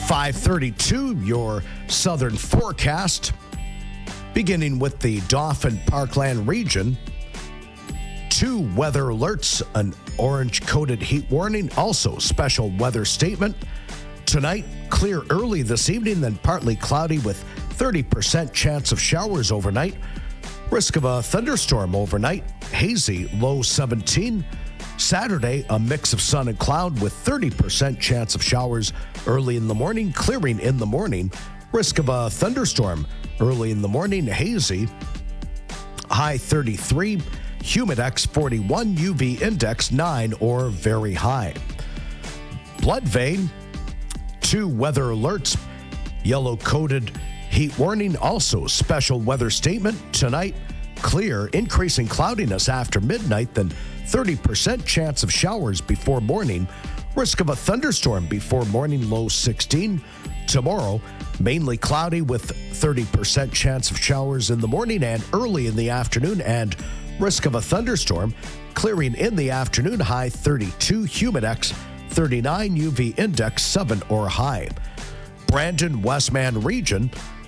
5:32, your southern forecast. Beginning with the Dauphin Parkland region. 2 weather alerts, an orange-coded heat warning, also special weather statement. Tonight, clear early this evening, then partly cloudy with 30% chance of showers overnight. Risk of a thunderstorm overnight, hazy, low 17. Saturday, a mix of sun and cloud with 30% chance of showers early in the morning, clearing in the morning. Risk of a thunderstorm early in the morning, hazy. High 33, humidex 41, UV index 9 or very high. Blood vein, 2 weather alerts, yellow-coded heat warning, also special weather statement. Tonight, clear, increasing cloudiness after midnight, then 30% chance of showers before morning. Risk of a thunderstorm before morning, low 16. Tomorrow, mainly cloudy with 30% chance of showers in the morning and early in the afternoon, and risk of a thunderstorm clearing in the afternoon, high 32, humidex 39, UV index 7 or high. Brandon, Westman region.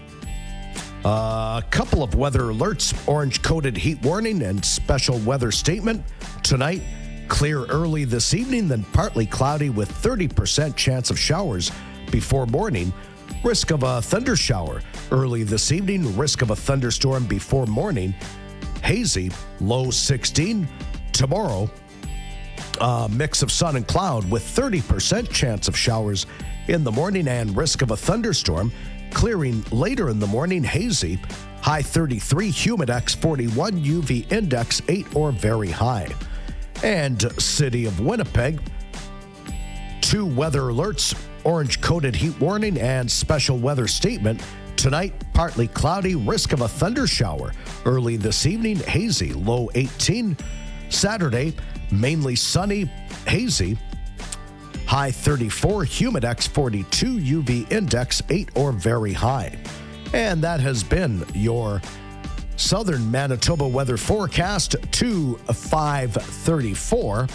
A couple of weather alerts, orange-coded heat warning and special weather statement. Tonight, clear early this evening, then partly cloudy with 30% chance of showers before morning. Risk of a thunder shower early this evening, risk of a thunderstorm before morning. Hazy, low 16. Tomorrow, a mix of sun and cloud with 30% chance of showers in the morning and risk of a thunderstorm. Clearing later in the morning, hazy, high 33, humidex 41, UV index 8 or very high. And City of Winnipeg, 2 weather alerts, orange-coded heat warning and special weather statement. Tonight, partly cloudy, risk of a thunder shower early this evening, hazy, low 18. Saturday, mainly sunny, hazy, high 34, humidex 42, UV index 8 or very high. And that has been your southern Manitoba weather forecast to 5:34.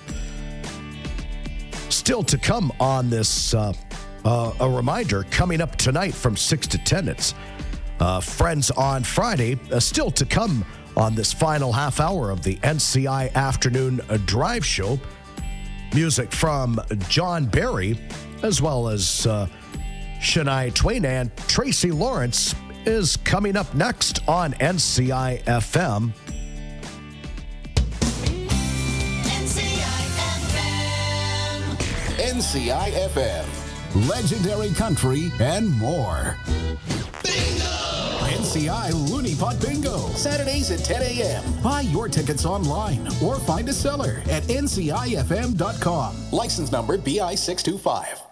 Still to come on this, a reminder, coming up tonight from 6 to 10, it's Friends on Friday. Still to come on this final half hour of the NCI Afternoon Drive Show. Music from John Barry, as well as Shania Twain, and Tracy Lawrence is coming up next on NCI FM. NCI FM, legendary country and more. NCI Looney Pot Bingo, Saturdays at 10 a.m. Buy your tickets online or find a seller at ncifm.com. License number BI 625.